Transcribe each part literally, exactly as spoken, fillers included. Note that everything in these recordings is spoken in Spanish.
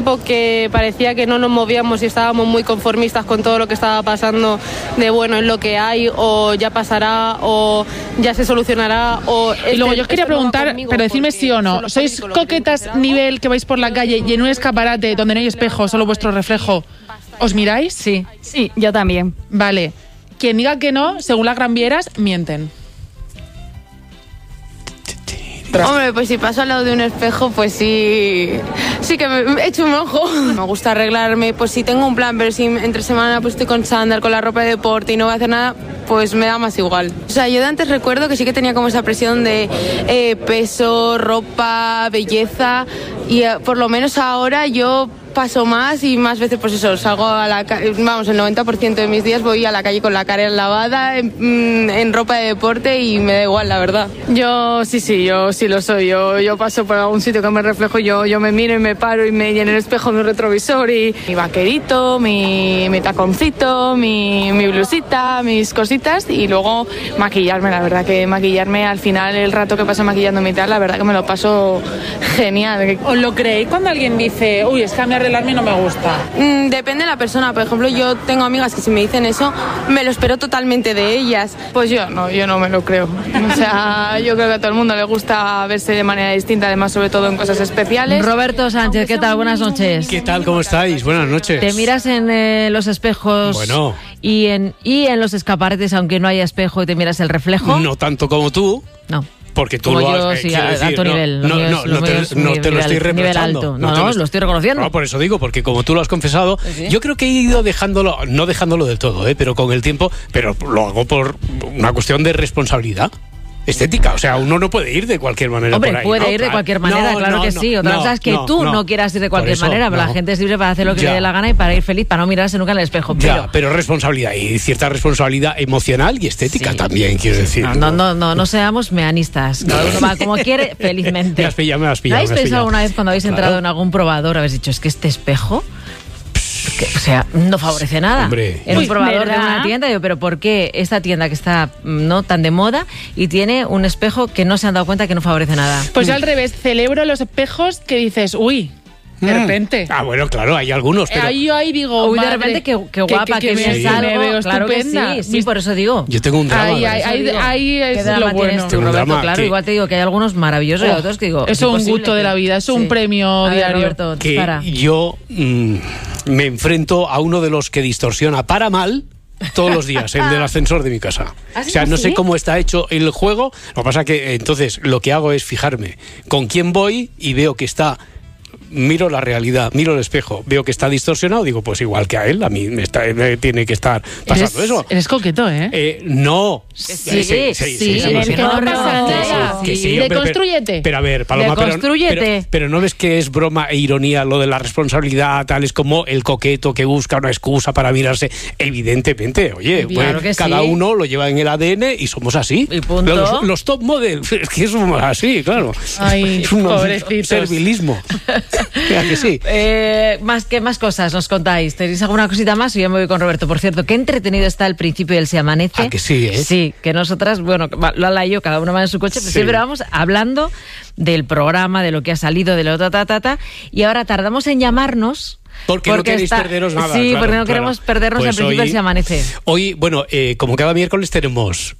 Porque parecía que no nos movíamos y estábamos muy conformistas con todo lo que estaba pasando, de bueno, es lo que hay, o ya pasará, o ya se solucionará, o... Este, y luego yo os quería preguntar, no pero decidme sí o no, ¿sois coquetas nivel que vais por la calle y en un escaparate donde no hay espejo, solo vuestro reflejo, os miráis? Sí, sí, yo también. Vale, quien diga que no, según las Gran Vieras, mienten. Hombre, pues si paso al lado de un espejo, pues sí, sí que me echo un ojo. Me gusta arreglarme, pues si tengo un plan, pero si entre semana pues estoy con chándal, con la ropa de deporte y no voy a hacer nada, pues me da más igual. O sea, yo de antes recuerdo que sí que tenía como esa presión de eh, peso, ropa, belleza, y eh, por lo menos ahora yo paso más y más veces, pues eso, salgo a la calle, vamos, el noventa por ciento de mis días voy a la calle con la cara lavada, en, en ropa de deporte y me da igual, la verdad. Yo sí, sí, yo sí lo soy. Yo, yo paso por algún sitio que me reflejo, yo, yo me miro y me paro y me y en el espejo mi retrovisor y mi vaquerito, mi, mi taconcito, mi, mi blusita, mis cositas y luego maquillarme. La verdad que maquillarme al final, el rato que paso maquillándome y tal, la verdad que me lo paso genial. ¿Os lo creéis cuando alguien dice, uy, es que a mí arreglarme no me gusta? Mm, depende de la persona. Por ejemplo, yo tengo amigas que si me dicen eso, me lo espero totalmente de ellas. Pues yo no, yo no me lo creo. O sea, yo creo que a todo el mundo le gusta verse de manera distinta, además sobre todo en cosas especiales. Roberto Sánchez, ¿qué tal? Buenas noches. ¿Qué tal? ¿Cómo estáis? Buenas noches. ¿Te miras en eh, los espejos bueno. y, en, y en los escaparates, aunque no haya espejo, y te miras el reflejo? No tanto como tú. No. Porque tú como lo yo, has, eh, sí, a, decir, a tu no, nivel. No, no, no te, no te lo estoy reprochando. Alto. No, no, no, lo, lo estoy reconociendo. No, por eso digo, porque como tú lo has confesado, sí, sí. Yo creo que he ido dejándolo, no dejándolo del todo, eh, pero con el tiempo, pero lo hago por una cuestión de responsabilidad estética, o sea, uno no puede ir de cualquier manera. Hombre, por ahí, puede ¿no? ir de cualquier manera, no, claro no, que no, sí. Otra no, cosa es que no, tú no, no quieras ir de cualquier eso, manera, pero no. la gente es libre para hacer lo que ya. le dé la gana y para ir feliz, para no mirarse nunca en el espejo. Pero, ya, pero responsabilidad y cierta responsabilidad emocional y estética sí. también, quiero decir. No, no, no, no, no seamos meanistas. Cada uno va como quiere, felizmente. Me has pillado, me has pillado. ¿No habéis pensado alguna vez cuando habéis claro. entrado en algún probador, habéis dicho, es que este espejo... Que, o sea, no favorece nada. Hombre. En un Uy, probador ¿verdad? de una tienda, digo, pero ¿por qué esta tienda que está no tan de moda y tiene un espejo que no se han dado cuenta que no favorece nada? Pues yo al revés, celebro los espejos que dices, uy, de repente. Ah, bueno, claro, hay algunos. Pero... Ahí yo ahí digo, uy, de madre, repente, qué, qué guapa, que, que, que, que me sí. salgo. Me veo claro estupenda. Que sí, sí, por eso digo. Yo tengo un drama. Ahí, ahí, ahí, ahí es lo bueno. Tú, Roberto, drama, claro, que... igual te digo que hay algunos maravillosos oh, y otros que digo... Eso es un gusto que... de la vida, eso es sí. un premio a ver, diario. Roberto, que para. yo mmm, me enfrento a uno de los que distorsiona para mal todos los días, el del ascensor de mi casa. ¿Ah, sí? O sea, no ¿Sí? sé cómo está hecho el juego. Lo que pasa que entonces lo que hago es fijarme con quién voy y veo que está... Miro la realidad, miro el espejo, veo que está distorsionado, digo, pues igual que a él, a mí me, está, me tiene que estar pasando eres, eso. Eres coqueto, ¿eh? eh no. Sí, sí, sí. sí, sí, sí, sí que no pasa nada. Que sí, Deconstrúyete. Pero, pero a ver, Paloma, pero, pero, pero no ves que es broma e ironía lo de la responsabilidad, tal es como el coqueto que busca una excusa para mirarse. Evidentemente, oye, claro pues, cada sí. uno lo lleva en el A D N y somos así. Y punto. Los, los top model, es que somos así, claro. Ay, es un pobrecitos. servilismo. Claro que sí. Eh, más, ¿Qué más cosas nos contáis? ¿Tenéis alguna cosita más? O ya me voy con Roberto. Por cierto, qué entretenido está el principio del Se Amanece. Ah, que sí, ¿eh? Sí, que nosotras, bueno, Lala y yo, cada uno va en su coche, pero sí. siempre vamos hablando del programa, de lo que ha salido, de lo ta, ta, ta, ta, y ahora tardamos en llamarnos... Porque, porque no queréis está, perderos nada. Sí, claro, porque no claro. queremos perdernos pues el principio hoy, del Se Amanece. Hoy, bueno, eh, como cada miércoles tenemos...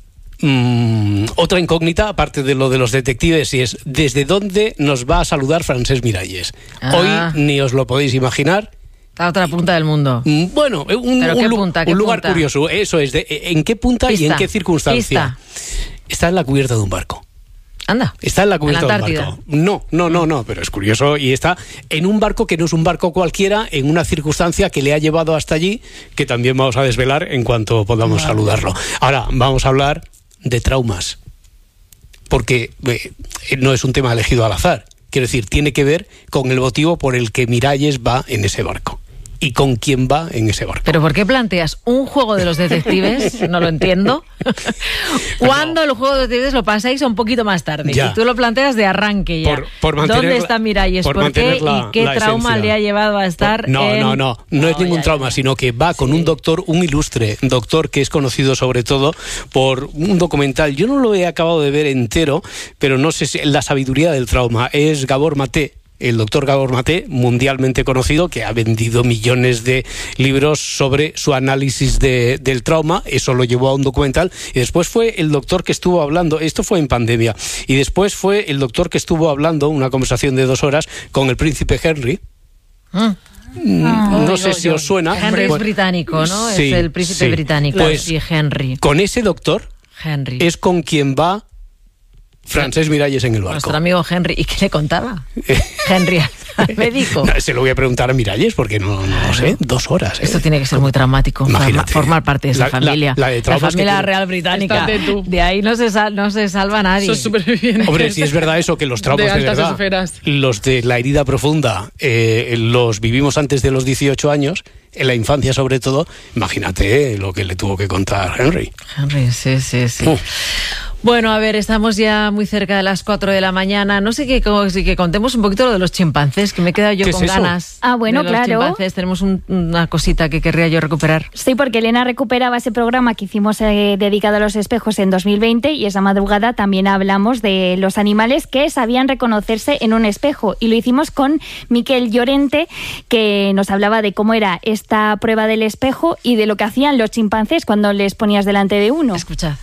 Mm, otra incógnita, aparte de lo de los detectives, y es ¿desde dónde nos va a saludar Francesc Miralles? Ah. Hoy ni os lo podéis imaginar. A otra punta del mundo. Mm, bueno, un, ¿Pero un, qué lu- punta, un qué lugar punta? curioso. Eso es, de, ¿en qué punta Pista. y en qué circunstancia? Pista. Está en la cubierta de un barco. Anda. Está en la cubierta ¿En la de un Antártida? barco. No, no, no, no, pero es curioso. Y está en un barco que no es un barco cualquiera, en una circunstancia que le ha llevado hasta allí, que también vamos a desvelar en cuanto podamos vale. saludarlo. Ahora, vamos a hablar de traumas. Porque eh, no es un tema elegido al azar. Quiero decir, tiene que ver con el motivo por el que Miralles va en ese barco. ¿Y con quién va en ese barco? ¿Pero por qué planteas un juego de los detectives? No lo entiendo. ¿Cuándo el juego de detectives lo pasáis un poquito más tarde? Ya. Y tú lo planteas de arranque ya. Por, por mantener ¿Dónde la, está Miralles? por ¿Por qué? la, ¿Y qué trauma esencia. le ha llevado a estar por, no, en... no, no, no, no es ningún ya, trauma, ya. sino que va con sí. un doctor, un ilustre doctor que es conocido sobre todo por un documental. Yo no lo he acabado de ver entero, pero no sé si la sabiduría del trauma. Es Gabor Maté. el doctor Gabor Maté, mundialmente conocido, que ha vendido millones de libros sobre su análisis de, del trauma. Eso lo llevó a un documental. Y después fue el doctor que estuvo hablando, esto fue en pandemia, y después fue el doctor que estuvo hablando, una conversación de dos horas, con el príncipe Henry. Ah. No Ah, sé yo, si yo. os suena. Henry Pues, es británico, ¿no? sí, es el príncipe sí. británico. Pues, sí, Henry. Con ese doctor Henry. es con quien va Francesc Miralles en el barco. Nuestro amigo Henry. ¿Y qué le contaba? Henry al médico. No, se lo voy a preguntar a Miralles porque no, no lo sé. Dos horas. ¿eh? Esto tiene que ser muy traumático. Imagínate. Formar parte de esa La- la- familia. la de traumas que familia tiene. real británica. Estate tú. De ahí no se, sal- no se salva nadie. Esos supervivientes. Hombre, si es verdad eso, que los traumas De de, altas verdad, esferas. los de la herida profunda, eh, los vivimos antes de los dieciocho años, en la infancia sobre todo. Imagínate eh, lo que le tuvo que contar Henry. Henry, sí, sí, sí. Uf. Bueno, a ver, estamos ya muy cerca de las cuatro de la mañana. No sé qué, como- si que contemos un poquito lo de los chimpancés, que me he quedado yo ¿Qué es con eso? ganas. Ah, bueno, de los claro. chimpancés. Tenemos un- una cosita que querría yo recuperar. Sí, porque Elena recuperaba ese programa que hicimos eh, dedicado a los espejos en dos mil veinte y esa madrugada también hablamos de los animales que sabían reconocerse en un espejo y lo hicimos con Miquel Llorente, que nos hablaba de cómo era esta prueba del espejo y de lo que hacían los chimpancés cuando les ponías delante de uno. Escuchad.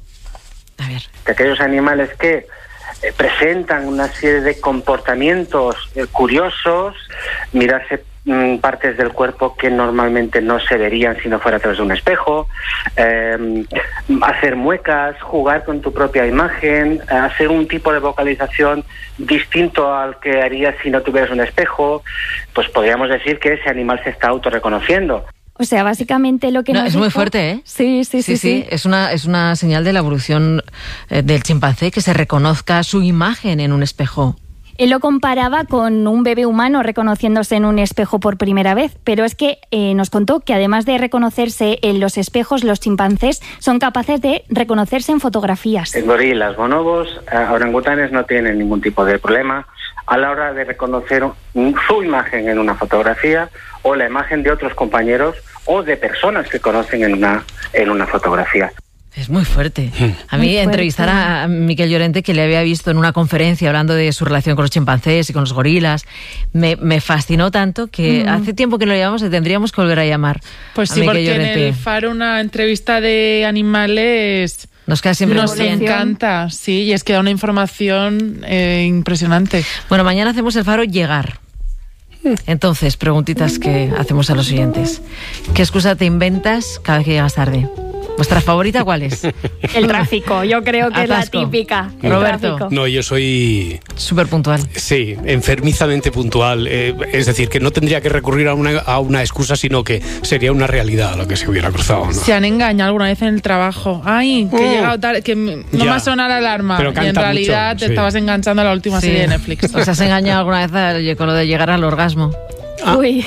A ver. De aquellos animales que eh, presentan una serie de comportamientos eh, curiosos, mirarse mm, partes del cuerpo que normalmente no se verían si no fuera a través de un espejo, eh, hacer muecas, jugar con tu propia imagen, eh, hacer un tipo de vocalización distinto al que harías si no tuvieras un espejo, pues podríamos decir que ese animal se está autorreconociendo. O sea, básicamente lo que No, nos es muy dijo- fuerte, ¿eh? Sí, sí, sí, sí. Es una, es una señal de la evolución eh, del chimpancé, que se reconozca su imagen en un espejo. Él lo comparaba con un bebé humano reconociéndose en un espejo por primera vez, pero es que eh, nos contó que además de reconocerse en los espejos, los chimpancés son capaces de reconocerse en fotografías. En gorilas, bonobos, eh, orangutanes no tienen ningún tipo de problema a la hora de reconocer un- su imagen en una fotografía o la imagen de otros compañeros o de personas que conocen en una, en una fotografía. Es muy fuerte. A mí Muy fuerte. entrevistar a Miquel Llorente, que le había visto en una conferencia hablando de su relación con los chimpancés y con los gorilas, me, me fascinó tanto que Mm. hace tiempo que no lo llamamos y tendríamos que volver a llamar. Pues a sí, Miquel porque en Llorente. el Faro una entrevista de animales Nos queda siempre nos muy bien. encanta, sí, y es que da una información eh, impresionante. Bueno, mañana hacemos el Faro llegar. Entonces, preguntitas que hacemos a los oyentes. ¿Qué excusa te inventas cada vez que llegas tarde? ¿Vuestra favorita cuál es? El tráfico, yo creo que es la Atasco. típica. El Roberto. tráfico. No, yo soy, Súper puntual. sí, enfermizamente puntual. Eh, es decir, que no tendría que recurrir a una, a una excusa, sino que sería una realidad lo que se hubiera cruzado, ¿no? Se han engañado alguna vez en el trajo. Ay, que he llegado tarde, que m- no Ya. me ha sonado la alarma. Pero Y en canta realidad mucho, te sí. estabas enganchando a la última Sí. serie de Netflix. ¿Os has engañado alguna vez a- con lo de llegar al orgasmo? Ah. Uy,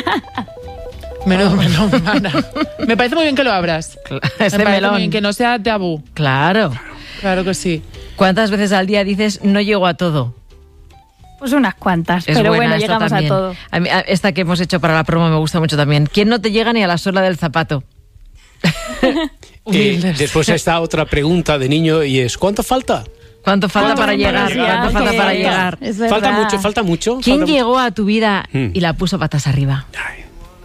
Menudo melón, Ana. Me parece muy bien que lo abras. Este Me parece melón. muy bien que no sea tabú. Claro. Claro que sí. ¿Cuántas veces al día dices no llego a todo? pues unas cuantas, Es pero buena bueno, esta llegamos también. a todo. A mí, a- esta que hemos hecho para la promo me gusta mucho también. ¿Quién no te llega ni a la suela del zapato? Eh, Humildes. después está otra pregunta de niño y es ¿cuánto falta? ¿Cuánto falta ¿Cuánto para falta llegar? para llegar? ¿Cuánto falta ¿Cuánto para falta? llegar? Es Falta verdad. mucho, falta mucho. ¿Quién falta llegó a tu vida Hmm. y la puso patas arriba? Ay.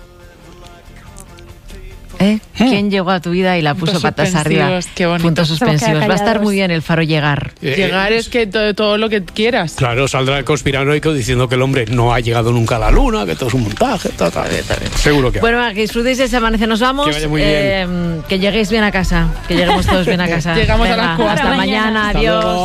¿Eh? ¿Quién llegó a tu vida y la puso Puntos patas arriba? suspensivos, qué bonito. Puntos Se nos queda suspensivos. Va a estar callados. muy bien el Faro llegar. Eh, Llegar es que to- todo lo que quieras. Claro, saldrá el conspiranoico diciendo que el hombre no ha llegado nunca a la luna, que todo es un montaje. Ta, ta. Seguro que Bueno, va, que disfrutéis ese amanecer. Nos vamos. Que vaya muy Eh, que lleguéis bien a casa. Que lleguemos todos bien a casa. Llegamos a las Venga, cuatro. Hasta Hasta mañana. mañana. Hasta Adiós. luego.